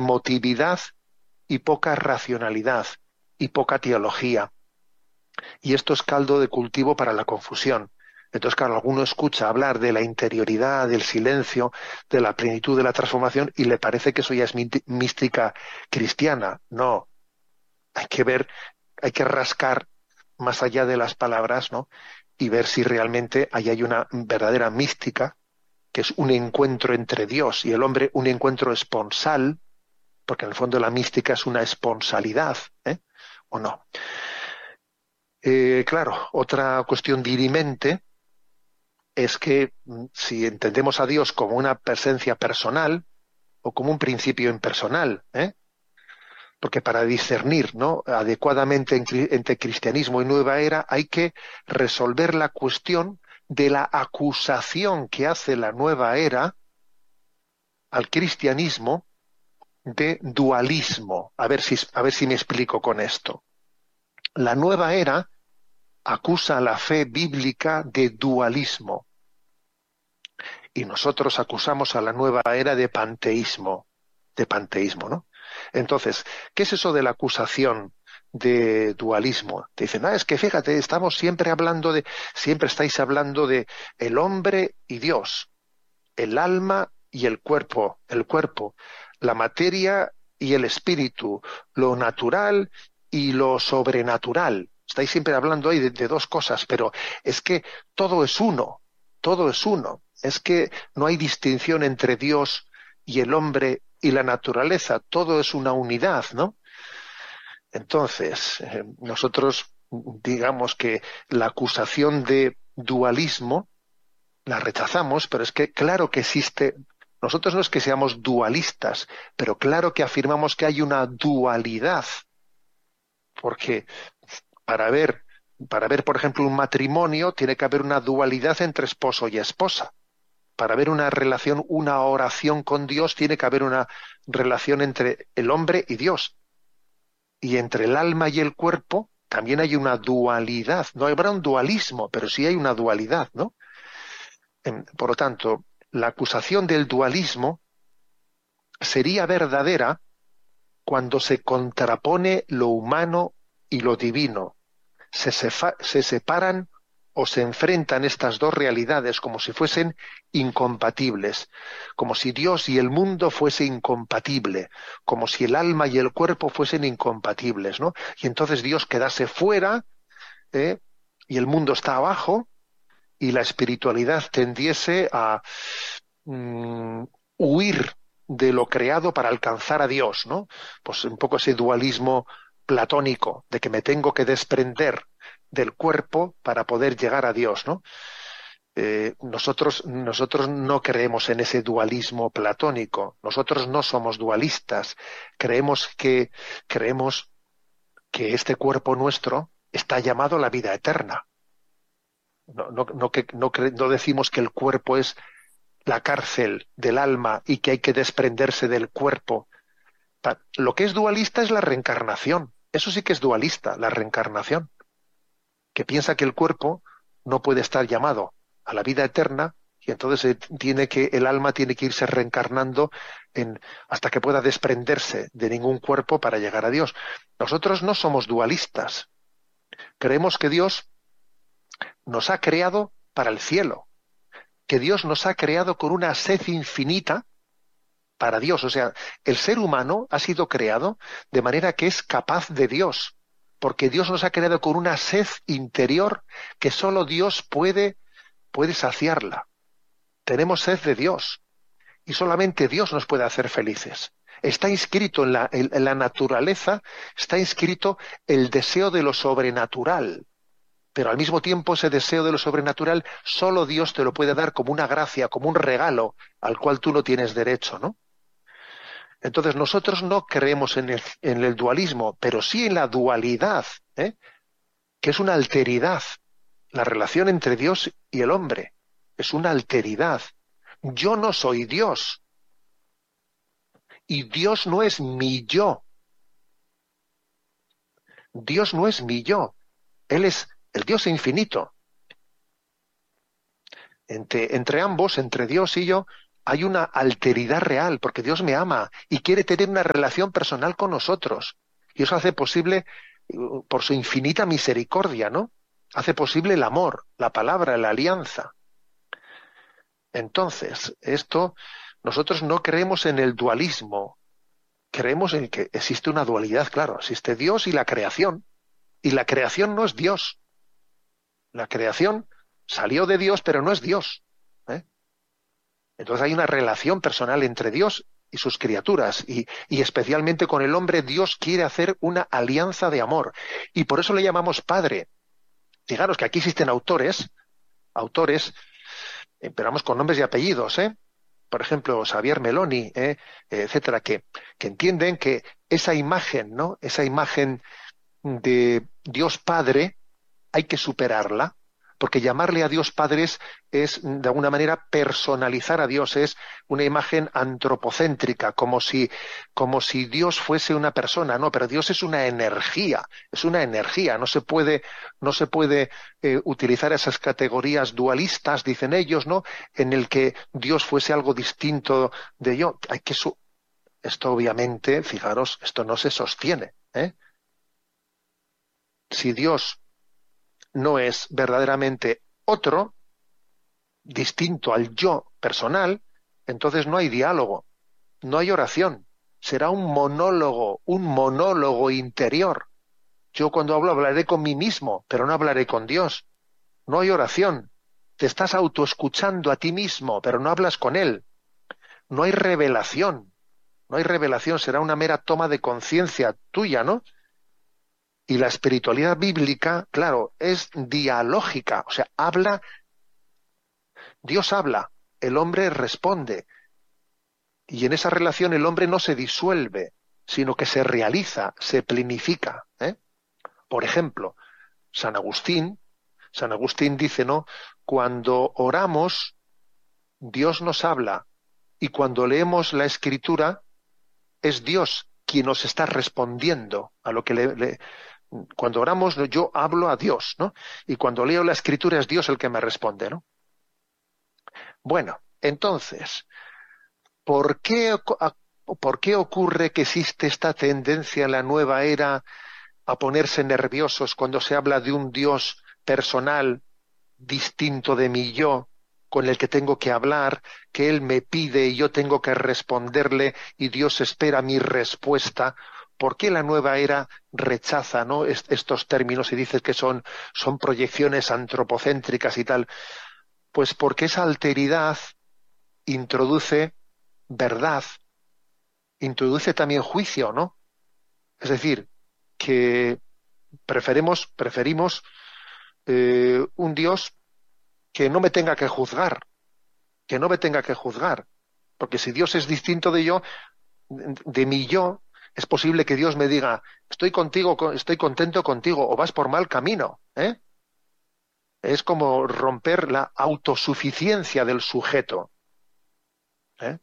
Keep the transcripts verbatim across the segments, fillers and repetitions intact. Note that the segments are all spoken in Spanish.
emotividad y poca racionalidad y poca teología. Y esto es caldo de cultivo para la confusión. Entonces, claro, alguno escucha hablar de la interioridad, del silencio, de la plenitud de la transformación y le parece que eso ya es mística cristiana. No, hay que ver, hay que rascar más allá de las palabras, ¿no? Y ver si realmente ahí hay una verdadera mística, que es un encuentro entre Dios y el hombre, un encuentro esponsal, porque en el fondo la mística es una esponsalidad, ¿eh? ¿O no? Eh, claro, otra cuestión dirimente es que mm, si entendemos a Dios como una presencia personal o como un principio impersonal, ¿eh? Porque para discernir, ¿no?, adecuadamente en, entre cristianismo y nueva era hay que resolver la cuestión de la acusación que hace la nueva era al cristianismo de dualismo. A ver si, a ver si me explico con esto. La nueva era acusa a la fe bíblica de dualismo y nosotros acusamos a la nueva era de panteísmo, de panteísmo, ¿no? Entonces, ¿qué es eso de la acusación de dualismo? Te dicen, ah, es que fíjate, estamos siempre hablando de, siempre estáis hablando de el hombre y Dios, el alma y el cuerpo, el cuerpo, la materia y el espíritu, lo natural y lo sobrenatural. Estáis siempre hablando ahí de, de dos cosas, pero es que todo es uno, todo es uno. Es que no hay distinción entre Dios y el hombre y la naturaleza, todo es una unidad, ¿no? Entonces, eh, nosotros digamos que la acusación de dualismo la rechazamos, pero es que claro que existe, nosotros no es que seamos dualistas, pero claro que afirmamos que hay una dualidad, porque para ver, para ver, por ejemplo, un matrimonio tiene que haber una dualidad entre esposo y esposa. Para ver una relación, una oración con Dios, tiene que haber una relación entre el hombre y Dios. Y entre el alma y el cuerpo también hay una dualidad. No habrá un dualismo, pero sí hay una dualidad, ¿no? Por lo tanto, la acusación del dualismo sería verdadera cuando se contrapone lo humano y lo divino. Se, sefa, se separan o se enfrentan estas dos realidades como si fuesen incompatibles, como si Dios y el mundo fuese incompatible, como si el alma y el cuerpo fuesen incompatibles, ¿no? Y entonces Dios quedase fuera, ¿eh?, y el mundo está abajo, y la espiritualidad tendiese a mm, huir de lo creado para alcanzar a Dios, ¿no? Pues un poco ese dualismo platónico de que me tengo que desprender del cuerpo para poder llegar a Dios, ¿no? Eh, nosotros, nosotros no creemos en ese dualismo platónico, nosotros no somos dualistas, creemos que, creemos que este cuerpo nuestro está llamado a la vida eterna. No, no, no, que, no, no decimos que el cuerpo es la cárcel del alma y que hay que desprenderse del cuerpo. Lo que es dualista es la reencarnación. Eso sí que es dualista, la reencarnación, que piensa que el cuerpo no puede estar llamado a la vida eterna y entonces tiene que, el alma tiene que irse reencarnando en, hasta que pueda desprenderse de ningún cuerpo para llegar a Dios. Nosotros no somos dualistas. Creemos que Dios nos ha creado para el cielo, que Dios nos ha creado con una sed infinita para Dios. O sea, el ser humano ha sido creado de manera que es capaz de Dios, porque Dios nos ha creado con una sed interior que solo Dios puede, puede saciarla. Tenemos sed de Dios y solamente Dios nos puede hacer felices. Está inscrito en la, en, en la naturaleza, está inscrito el deseo de lo sobrenatural. Pero al mismo tiempo ese deseo de lo sobrenatural solo Dios te lo puede dar como una gracia, como un regalo al cual tú no tienes derecho, ¿no? Entonces nosotros no creemos en el, en el dualismo, pero sí en la dualidad, ¿eh?, que es una alteridad. La relación entre Dios y el hombre es una alteridad. Yo no soy Dios y Dios no es mi yo. Dios no es mi yo. Él es el Dios infinito. Entre, entre ambos, entre Dios y yo, hay una alteridad real, porque Dios me ama y quiere tener una relación personal con nosotros. Y eso hace posible, uh, por su infinita misericordia, ¿no? Hace posible el amor, la palabra, la alianza. Entonces, esto, nosotros no creemos en el dualismo, creemos en que existe una dualidad, claro, existe Dios y la creación. Y la creación no es Dios. La creación salió de Dios, pero no es Dios. ¿eh? Entonces hay una relación personal entre Dios y sus criaturas, y, y especialmente con el hombre Dios quiere hacer una alianza de amor. Y por eso le llamamos Padre. Fijaros que aquí existen autores, autores, eh, pero vamos con nombres y apellidos, ¿eh? Por ejemplo, Xavier Meloni, ¿eh? etcétera, que, que entienden que esa imagen, ¿no? Esa imagen de Dios Padre hay que superarla, porque llamarle a Dios Padre es, es de alguna manera personalizar a Dios, es una imagen antropocéntrica, como si, como si Dios fuese una persona, no, pero Dios es una energía, es una energía, no se puede, no se puede eh, utilizar esas categorías dualistas, dicen ellos, ¿no? En el que Dios fuese algo distinto de yo. Hay que su Esto obviamente, fijaros, esto no se sostiene, ¿eh? Si Dios no es verdaderamente otro, distinto al yo personal, entonces no hay diálogo, no hay oración. Será un monólogo, un monólogo interior. Yo cuando hablo hablaré con mí mismo, pero no hablaré con Dios. No hay oración. Te estás autoescuchando a ti mismo, pero no hablas con Él. No hay revelación. No hay revelación, será una mera toma de conciencia tuya, ¿no? Y la espiritualidad bíblica, claro, es dialógica, o sea, habla, Dios habla, el hombre responde, y en esa relación el hombre no se disuelve, sino que se realiza, se plenifica. ¿eh? Por ejemplo, San Agustín, San Agustín dice, ¿no? Cuando oramos, Dios nos habla, y cuando leemos la Escritura, es Dios quien nos está respondiendo a lo que le, le cuando oramos, yo hablo a Dios, ¿no? Y cuando leo la Escritura es Dios el que me responde, ¿no? Bueno, entonces, ¿por qué, ¿por qué ocurre que existe esta tendencia en la nueva era a ponerse nerviosos cuando se habla de un Dios personal, distinto de mi yo, con el que tengo que hablar, que Él me pide y yo tengo que responderle y Dios espera mi respuesta? ¿Por qué la nueva era rechaza, ¿no? est- estos términos y dice que son, son proyecciones antropocéntricas y tal? Pues porque esa alteridad introduce verdad, introduce también juicio, ¿no? Es decir, que preferimos, preferimos eh, un Dios que no me tenga que juzgar, que no me tenga que juzgar. Porque si Dios es distinto de yo, de mi yo, es posible que Dios me diga, estoy contigo, estoy contento contigo, o vas por mal camino, ¿eh? Es como romper la autosuficiencia del sujeto, ¿eh?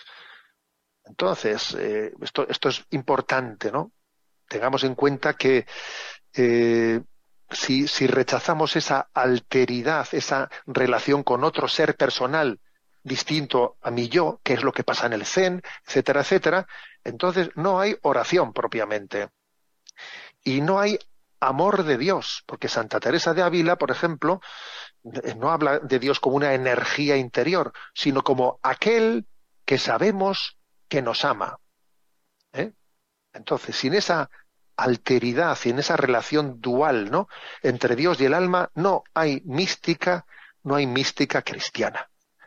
Entonces, eh, esto, esto es importante, ¿no? Tengamos en cuenta que eh, si, si rechazamos esa alteridad, esa relación con otro ser personal distinto a mi yo, que es lo que pasa en el Zen, etcétera, etcétera, entonces no hay oración propiamente. Y no hay amor de Dios, porque Santa Teresa de Ávila, por ejemplo, no habla de Dios como una energía interior, sino como aquel que sabemos que nos ama. ¿eh? Entonces, sin esa alteridad, sin esa relación dual, ¿no? entre Dios y el alma, no hay mística, no hay mística cristiana.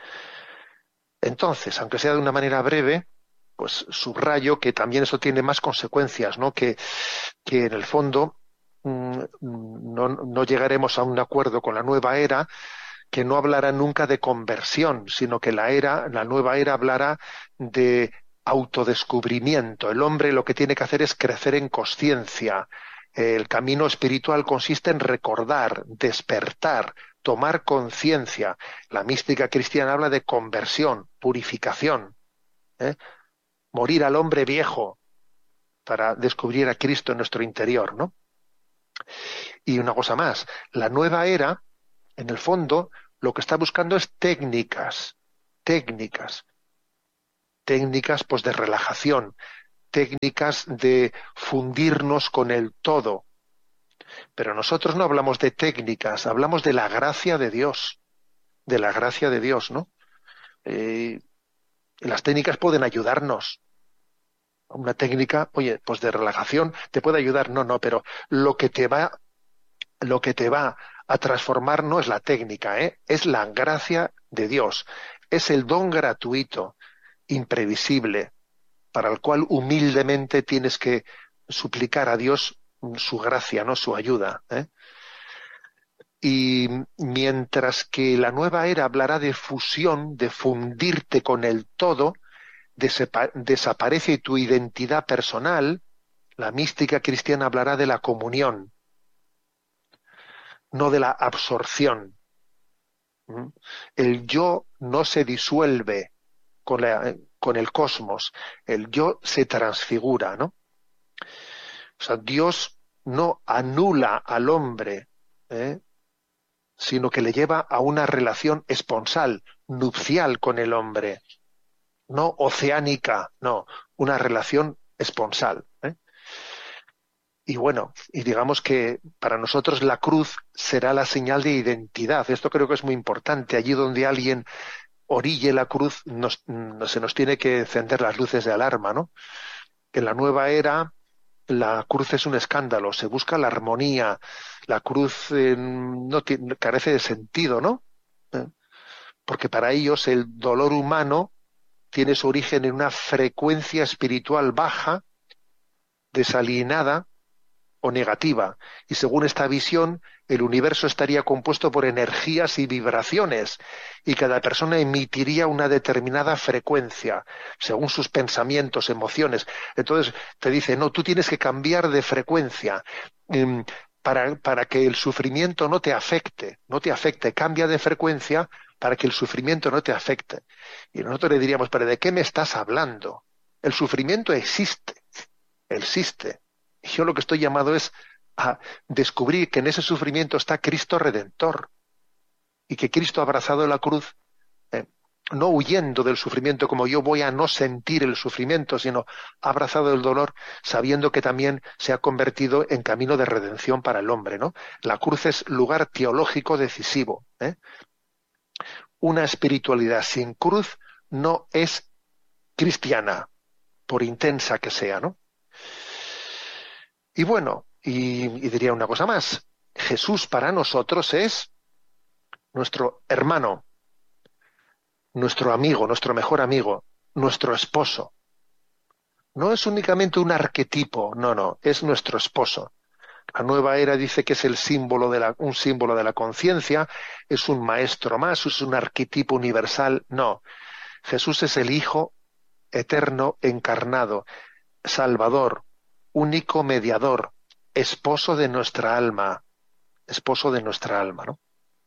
Entonces, aunque sea de una manera breve, pues subrayo que también eso tiene más consecuencias, ¿no? Que, que en el fondo mm, no, no llegaremos a un acuerdo con la nueva era, que no hablará nunca de conversión, sino que la era, la nueva era hablará de autodescubrimiento. El hombre lo que tiene que hacer es crecer en consciencia. El camino espiritual consiste en recordar, despertar, tomar conciencia. La mística cristiana habla de conversión, purificación, ¿eh? Morir al hombre viejo para descubrir a Cristo en nuestro interior, ¿no? Y una cosa más, la nueva era, en el fondo, lo que está buscando es técnicas, técnicas. técnicas pues de relajación, técnicas de fundirnos con el todo. Pero nosotros no hablamos de técnicas, hablamos de la gracia de Dios, de la gracia de Dios, ¿no? Eh, las técnicas pueden ayudarnos. Una técnica, oye, pues de relajación te puede ayudar, no, no, pero lo que te va, lo que te va a transformar no es la técnica, ¿eh? Es la gracia de Dios, es el don gratuito, imprevisible, para el cual humildemente tienes que suplicar a Dios su gracia, no su ayuda, ¿eh? Y mientras que la nueva era hablará de fusión, de fundirte con el todo, desaparece tu identidad personal, la mística cristiana hablará de la comunión, no de la absorción. El yo no se disuelve con, la, con el cosmos, el yo se transfigura, ¿no? O sea, Dios no anula al hombre, ¿eh? sino que le lleva a una relación esponsal, nupcial con el hombre, no oceánica, no, una relación esponsal, ¿eh? Y bueno, y digamos que para nosotros la cruz será la señal de identidad. Esto creo que es muy importante. Allí donde alguien orille la cruz, nos, nos, se nos tiene que encender las luces de alarma, ¿no? En la nueva era, la cruz es un escándalo. Se busca la armonía. La cruz eh, no tiene, carece de sentido, ¿no? ¿Eh? Porque para ellos el dolor humano tiene su origen en una frecuencia espiritual baja, desalienada o negativa. Y según esta visión, el universo estaría compuesto por energías y vibraciones, y cada persona emitiría una determinada frecuencia, según sus pensamientos, emociones. Entonces te dice, no, tú tienes que cambiar de frecuencia um, para, para que el sufrimiento no te afecte, no te afecte, cambia de frecuencia para que el sufrimiento no te afecte. Y nosotros le diríamos, pero ¿de qué me estás hablando? El sufrimiento existe, existe. Yo lo que estoy llamado es a descubrir que en ese sufrimiento está Cristo Redentor y que Cristo ha abrazado la cruz, eh, no huyendo del sufrimiento como yo voy a no sentir el sufrimiento, sino ha abrazado el dolor sabiendo que también se ha convertido en camino de redención para el hombre, ¿no? La cruz es lugar teológico decisivo, ¿eh? Una espiritualidad sin cruz no es cristiana, por intensa que sea, ¿no? Y bueno, y, y diría una cosa más. Jesús para nosotros es nuestro hermano, nuestro amigo, nuestro mejor amigo, nuestro esposo. No es únicamente un arquetipo, no, no, es nuestro esposo. La nueva era dice que es el símbolo de la, un símbolo de la conciencia, es un maestro más, es un arquetipo universal. No, Jesús es el Hijo eterno encarnado, Salvador, único mediador, esposo de nuestra alma, esposo de nuestra alma, ¿no?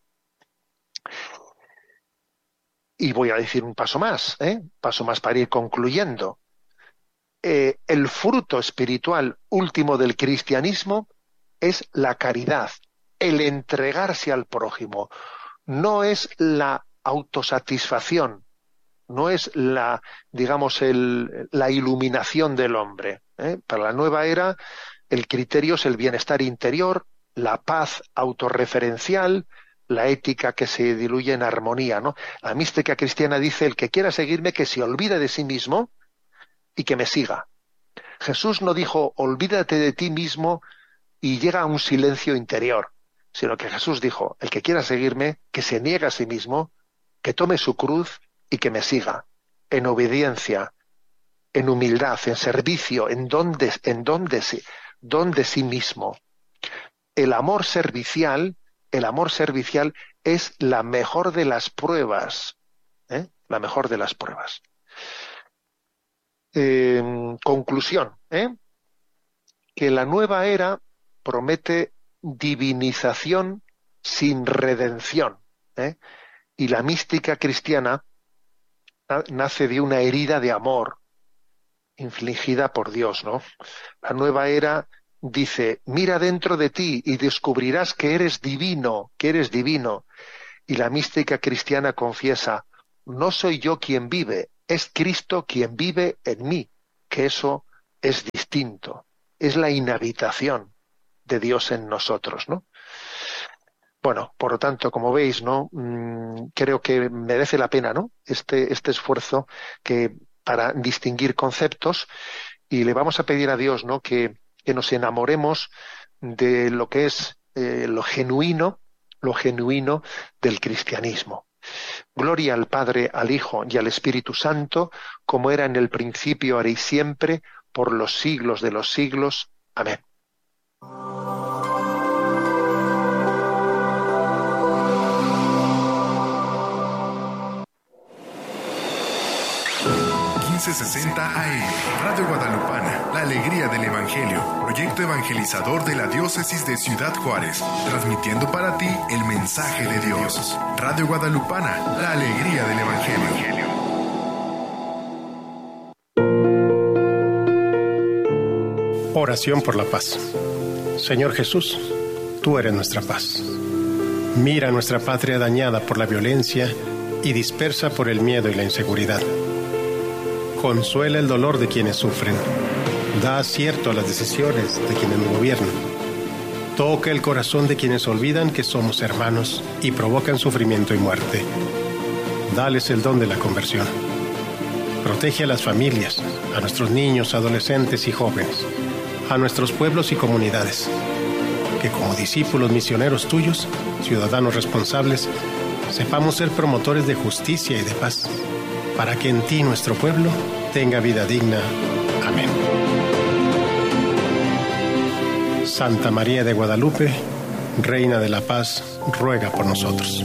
Y voy a decir un paso más, ¿eh? Paso más para ir concluyendo. Eh, el fruto espiritual último del cristianismo es la caridad, el entregarse al prójimo. No es la autosatisfacción, no es la, digamos, el, la iluminación del hombre, ¿eh? Para la nueva era, el criterio es el bienestar interior, la paz autorreferencial, la ética que se diluye en armonía, ¿no? La mística cristiana dice, el que quiera seguirme, que se olvide de sí mismo y que me siga. Jesús no dijo, olvídate de ti mismo y llega a un silencio interior, sino que Jesús dijo, el que quiera seguirme, que se niegue a sí mismo, que tome su cruz y que me siga, en obediencia, en humildad, en servicio, en don de, en don de, sí, don de sí mismo. El amor servicial, el amor servicial es la mejor de las pruebas, ¿eh? La mejor de las pruebas. Eh, conclusión, ¿eh? Que la nueva era promete divinización sin redención, ¿eh? Y la mística cristiana nace de una herida de amor infligida por Dios, ¿no? La nueva era dice, mira dentro de ti y descubrirás que eres divino, que eres divino. Y la mística cristiana confiesa, no soy yo quien vive, es Cristo quien vive en mí, que eso es distinto, es la inhabitación de Dios en nosotros, ¿no? Bueno, por lo tanto, como veis, ¿no? Mm, creo que merece la pena, ¿no? Este, este esfuerzo que para distinguir conceptos, y le vamos a pedir a Dios, ¿no? Que, que nos enamoremos de lo que es eh, lo genuino, lo genuino del cristianismo. Gloria al Padre, al Hijo y al Espíritu Santo, como era en el principio, ahora y siempre, por los siglos de los siglos. Amén. quince sesenta A M, Radio Guadalupana, la alegría del Evangelio, proyecto evangelizador de la diócesis de Ciudad Juárez, transmitiendo para ti el mensaje de Dios. Radio Guadalupana, la alegría del Evangelio. Oración por la paz. Señor Jesús, tú eres nuestra paz. Mira nuestra patria dañada por la violencia y dispersa por el miedo y la inseguridad. Consuela el dolor de quienes sufren. Da acierto a las decisiones de quienes nos gobiernan. Toca el corazón de quienes olvidan que somos hermanos y provocan sufrimiento y muerte. Dales el don de la conversión. Protege a las familias, a nuestros niños, adolescentes y jóvenes, a nuestros pueblos y comunidades. Que como discípulos misioneros tuyos, ciudadanos responsables, sepamos ser promotores de justicia y de paz, para que en ti nuestro pueblo tenga vida digna. Amén. Santa María de Guadalupe, Reina de la Paz, ruega por nosotros.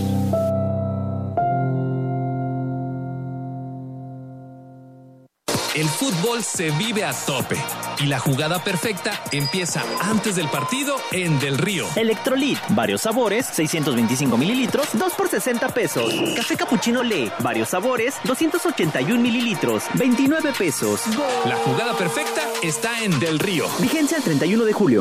El fútbol se vive a tope y la jugada perfecta empieza antes del partido en Del Río. Electrolit, varios sabores, seiscientos veinticinco mililitros, dos por sesenta pesos. Café Cappuccino Le, varios sabores, doscientos ochenta y uno mililitros, veintinueve pesos. La jugada perfecta está en Del Río. Vigencia el treinta y uno de julio.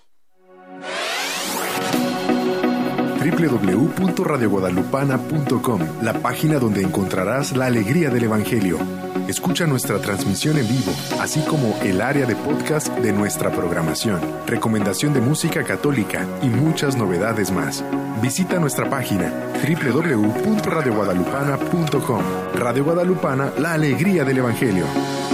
doble u doble u doble u punto radio guadalupana punto com, la página donde encontrarás la alegría del Evangelio. Escucha nuestra transmisión en vivo, así como el área de podcast de nuestra programación, recomendación de música católica y muchas novedades más. Visita nuestra página doble u doble u doble u punto radio guadalupana punto com. Radio Guadalupana, la alegría del Evangelio.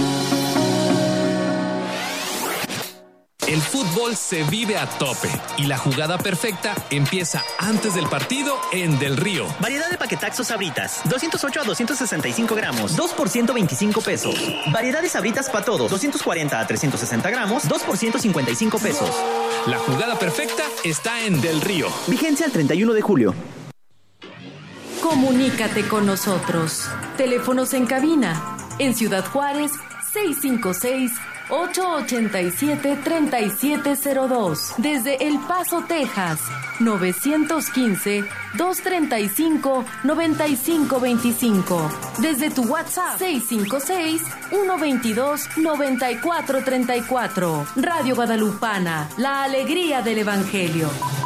El fútbol se vive a tope y la jugada perfecta empieza antes del partido en Del Río. Variedad de paquetaxos Sabritas, doscientos ocho a doscientos sesenta y cinco gramos, dos por ciento veinticinco pesos. Variedad de Sabritas para todos, doscientos cuarenta a trescientos sesenta gramos, dos por ciento cincuenta y cinco pesos. La jugada perfecta está en Del Río. Vigencia el treinta y uno de julio. Comunícate con nosotros. Teléfonos en cabina. En Ciudad Juárez, seis cinco seis, ocho ocho siete, tres siete cero dos. Desde El Paso, Texas, nueve uno cinco, dos tres cinco, nueve cinco dos cinco. Desde tu WhatsApp, seis cinco seis, uno dos dos, nueve cuatro tres cuatro. Radio Guadalupana, la alegría del Evangelio.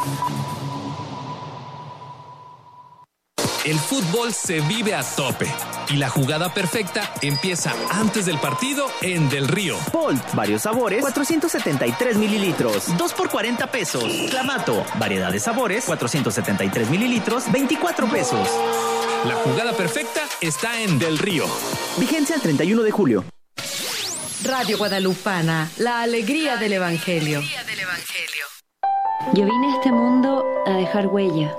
El fútbol se vive a tope y la jugada perfecta empieza antes del partido en Del Río. Bolt, varios sabores, cuatrocientos setenta y tres mililitros, dos por cuarenta pesos. Clamato, variedad de sabores, cuatrocientos setenta y tres mililitros, veinticuatro pesos. La jugada perfecta está en Del Río. Vigencia el treinta y uno de julio. Radio Guadalupana, la alegría del Evangelio. Yo vine a este mundo a dejar huella.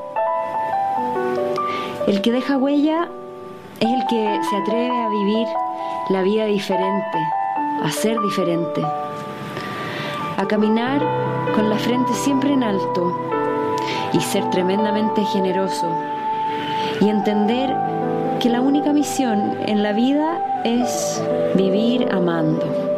El que deja huella es el que se atreve a vivir la vida diferente, a ser diferente, a caminar con la frente siempre en alto y ser tremendamente generoso y entender que la única misión en la vida es vivir amando.